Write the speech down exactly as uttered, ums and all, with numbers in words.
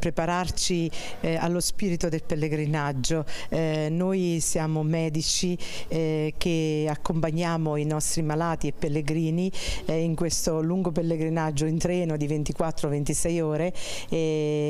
prepararci eh, allo spirito del pellegrinaggio. Eh, noi siamo medici eh, che accompagniamo i nostri malati e pellegrini eh, in questo lungo pellegrinaggio in treno di ventiquattro ventisei ore. E